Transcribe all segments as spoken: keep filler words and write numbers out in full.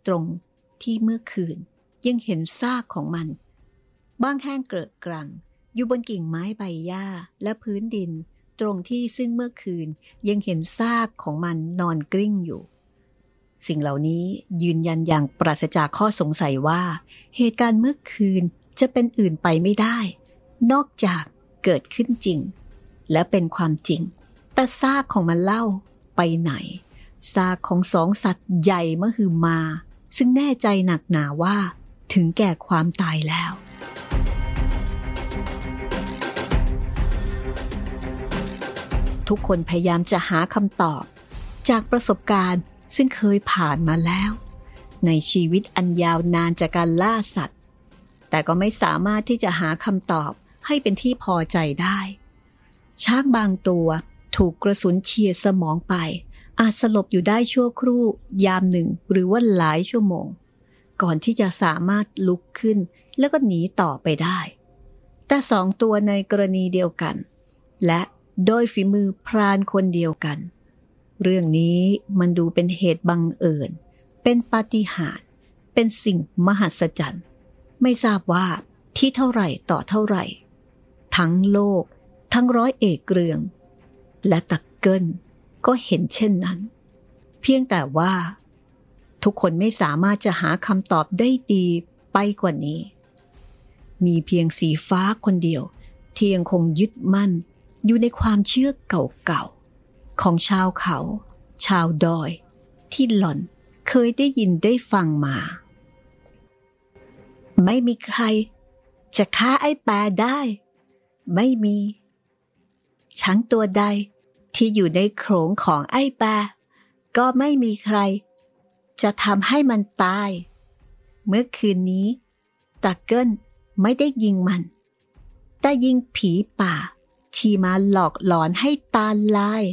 ตรงที่เมื่อคืนยังเห็นซากของมันบ้างแห้งเกลอะกรังอยู่บนกิ่งไม้ใบหญ้าและพื้นดินตรงที่ซึ่งเมื่อคืนยังเห็นซากของมันนอนกลิ้งอยู่สิ่งเหล่านี้ยืนยันอย่างปราศจากข้อสงสัยว่าเหตุการณ์เมื่อคืนจะเป็นอื่นไปไม่ได้นอกจากเกิดขึ้นจริงและเป็นความจริงแต่ซากของมันเล่าไปไหนซากของสองสัตว์ใหญ่มหึมาซึ่งแน่ใจหนักหนาว่าถึงแก่ความตายแล้วทุกคนพยายามจะหาคำตอบจากประสบการณ์ซึ่งเคยผ่านมาแล้วในชีวิตอันยาวนานจากการล่าสัตว์แต่ก็ไม่สามารถที่จะหาคำตอบให้เป็นที่พอใจได้ช้างบางตัวถูกกระสุนเฉียดสมองไปอาจสลบอยู่ได้ชั่วครู่ยามหนึ่งหรือว่าหลายชั่วโมงก่อนที่จะสามารถลุกขึ้นแล้วก็หนีต่อไปได้แต่สองตัวในกรณีเดียวกันและโดยฝีมือพรานคนเดียวกันเรื่องนี้มันดูเป็นเหตุบังเอิญเป็นปาฏิหาริย์เป็นสิ่งมหัศจรรย์ไม่ทราบว่าที่เท่าไหร่ต่อเท่าไหร่ทั้งโลกทั้งร้อยเอกเรืองและตักเกิลก็เห็นเช่นนั้นเพียงแต่ว่าทุกคนไม่สามารถจะหาคำตอบได้ดีไปกว่านี้มีเพียงสีฟ้าคนเดียวที่ยังคงยึดมั่นอยู่ในความเชื่อเก่าๆของชาวเขาชาวดอยที่หล่อนเคยได้ยินได้ฟังมาไม่มีใครจะฆ่าไอ้แปรได้ไม่มีช้างตัวใดที่อยู่ในโขลงของไอ้แปรก็ไม่มีใครจะทำให้มันตายเมื่อคืนนี้ตาเกิลไม่ได้ยิงมันแต่ยิงผีป่าที่มาหลอกหลอนให้ตาลาย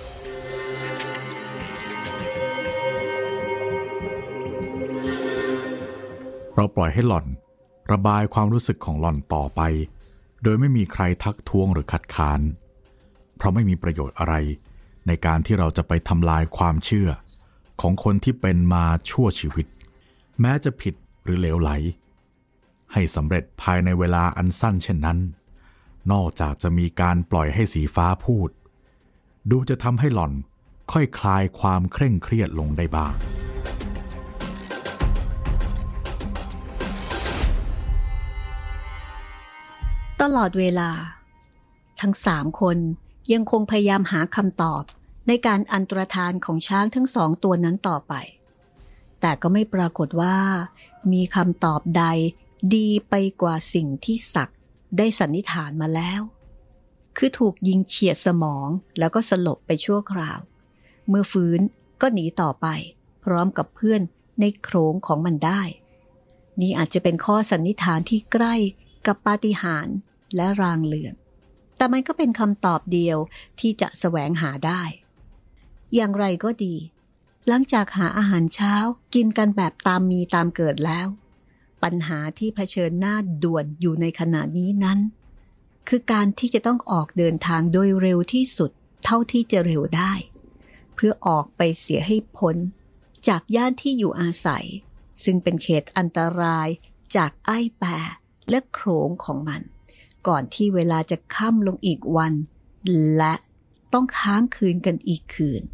เราปล่อยให้หล่อนระบายความรู้สึกของหล่อนต่อไปโดยไม่มีใครทักท้วงหรือคัดค้านเพราะไม่มีประโยชน์อะไรในการที่เราจะไปทำลายความเชื่อของคนที่เป็นมาชั่วชีวิตแม้จะผิดหรือเหลวไหลให้สำเร็จภายในเวลาอันสั้นเช่นนั้นนอกจากจะมีการปล่อยให้สีฟ้าพูดดูจะทำให้หล่อนค่อยคลายความเคร่งเครียดลงได้บ้างตลอดเวลาทั้งสามคนยังคงพยายามหาคำตอบในการอันตรธานของช้างทั้งสองตัวนั้นต่อไปแต่ก็ไม่ปรากฏว่ามีคำตอบใดดีไปกว่าสิ่งที่ศักดิ์ได้สันนิษฐานมาแล้วคือถูกยิงเฉียดสมองแล้วก็สลบไปชั่วคราวเมื่อฟื้นก็หนีต่อไปพร้อมกับเพื่อนในโขลงของมันได้นี่อาจจะเป็นข้อสันนิษฐานที่ใกล้กับปาฏิหาริย์และรางเรือนแต่มันก็เป็นคำตอบเดียวที่จะแสวงหาได้อย่างไรก็ดีหลังจากหาอาหารเช้ากินกันแบบตามมีตามเกิดแล้วปัญหาที่เผชิญหน้าด่วนอยู่ในขณะนี้นั้นคือการที่จะต้องออกเดินทางโดยเร็วที่สุดเท่าที่จะเร็วได้เพื่อออกไปเสียให้พ้นจากย่านที่อยู่อาศัยซึ่งเป็นเขตอันตรายจากไอ้แปรและโขลงของมันก่อนที่เวลาจะค่ำลงอีกวันและต้องค้างคืนกันอีกคืน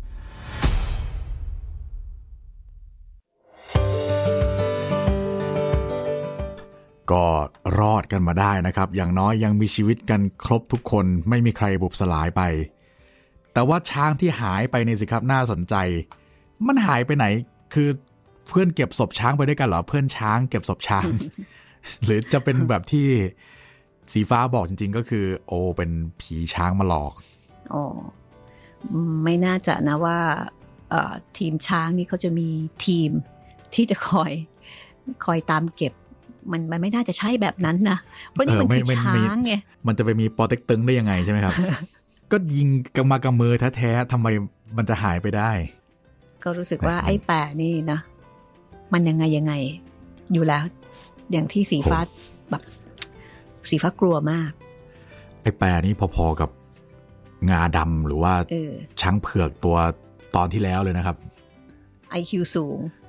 ก็รอดกันมาได้นะครับอย่างน้อยยังมีชีวิตกันครบทุกคนไม่มีใครบุบสลายไปแต่ว่าช้างที่หายไปนี่สิครับน่าสนใจมันหายไปไหนคือเพื่อนเก็บศพช้างไปด้วยกันเหรอเพื่อนช้างเก็บศพช้าง หรือจะเป็นแบบที่สีฟ้าบอกจริงๆก็คือโอเป็นผีช้างมาหลอกอ๋อไม่น่าจะนะว่าทีมช้างนี่เขาจะมีทีมที่จะคอยคอยตามเก็บมันมันไม่น่าจะใช่แบบนั้นนะเพราะนี่มันคือช้างไงมันจะไปมีปอเต็กตึงได้ยังไงใช่ไหมครับ ก็ยิงกันมากำมือแท้ๆทำไมมันจะหายไปได้ก็รู้สึกว่าไอ้แปะนี่นะมันยังไงยังไงอยู่แล้วอย่างที่สีฟ้าแบบสีฟ้ากลัวมากไอ้แปะนี่พอๆกับงาดำหรือว่าช้างเผือกตัวตอนที่แล้วเลยนะครับไอ คิว สูง